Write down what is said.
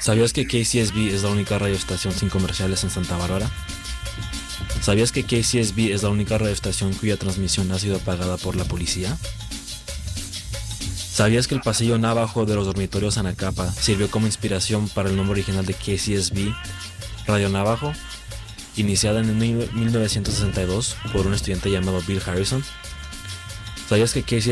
¿Sabías que KCSB es la única radioestación sin comerciales en Santa Bárbara? ¿Sabías que KCSB es la única radioestación cuya transmisión ha sido pagada por la policía? ¿Sabías que el pasillo navajo de los dormitorios Anacapa sirvió como inspiración para el nombre original de KCSB, Radio Navajo, iniciada en 1962 por un estudiante llamado Bill Harrison? ¿Sabías que KCSB